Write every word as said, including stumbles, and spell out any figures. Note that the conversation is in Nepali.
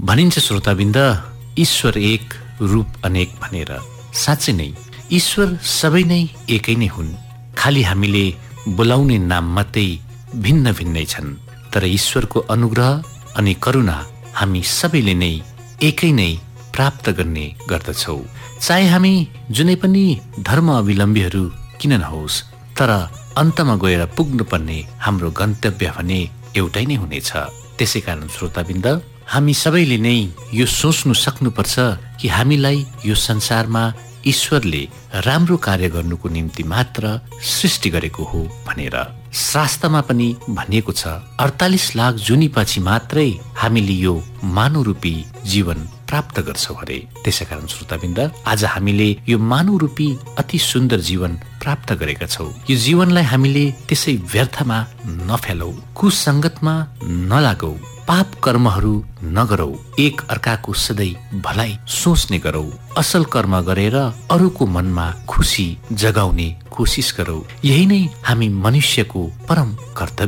भनिन्छ श्रोताबिन्द, ईश्वर एक रूप अनेक भनेर। साँच्चै नै ईश्वर सबै नै एकै नै हुन्, खालि हामीले बोलाउने नाम मात्रै भिन्न भिन्नै छन्। तर ईश्वरको अनुग्रह अनि करुणा हामी सबैले नै एकै नै प्राप्त गर्ने गर्दछौँ। चाहे हामी जुनै पनि धर्म अवलम्बीहरू किन नहोस्, तर अन्तमा गएर पुग्नुपर्ने हाम्रो गन्तव्य भने एउटै नै हुनेछ। त्यसै कारण श्रोताबिन्द, हामी सबैले नै यो सोच्नु सक्नुपर्छ कि हामीलाई यो संसारमा ईश्वरले राम्रो कार्य गर्नुको निम्ति मात्र सृष्टि गरेको हो भनेर। शास्त्रमा पनि भनिएको छ, अडतालिस लाख जुनीपछि मात्रै हामीले यो मानव रूपी जीवन प्राप्त गर्छौँ अरे। त्यसै कारण श्रोताबिन्द, आज हामीले यो मानव रूपी अति सुन्दर जीवन प्राप्त गरेका छौँ। यो जीवनलाई हामीले त्यसै व्यर्थमा नफेलौ, कुसङ्गतमा नलागौ, पाप कर्महरू नगरौ, एक अर्काको सधैँ भलाई सोच्ने गरौ, असल कर्म गरेर अरूको मनमा खुसी जगाउने कोसिस गरौ। यही नै हामी मनुष्यको परम कर्तव्य